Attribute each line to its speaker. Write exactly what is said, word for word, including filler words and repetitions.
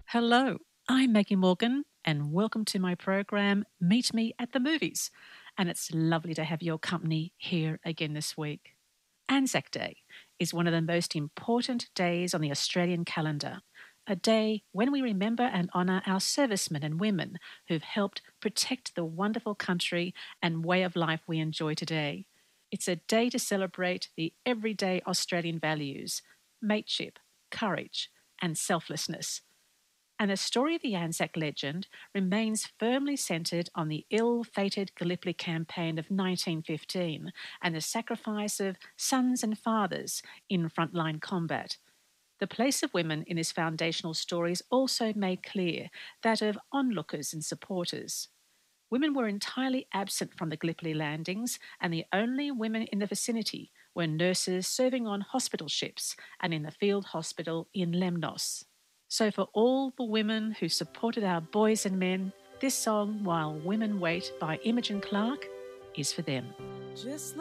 Speaker 1: Hello, I'm Maggie Morgan, and welcome to my program, Meet Me at the Movies. And it's lovely to have your company here again this week. Anzac Day is one of the most important days on the Australian calendar, a day when we remember and honour our servicemen and women who've helped protect the wonderful country and way of life we enjoy today. It's a day to celebrate the everyday Australian values, mateship, courage, and selflessness. And the story of the Anzac legend remains firmly centred on the ill-fated Gallipoli campaign of nineteen fifteen and the sacrifice of sons and fathers in frontline combat. The place of women in this foundational story is also made clear, that of onlookers and supporters. Women were entirely absent from the Gallipoli landings, and the only women in the vicinity were nurses serving on hospital ships and in the field hospital in Lemnos. So for all the women who supported our boys and men, this song, While Women Wait by Imogen Clark, is for them. Just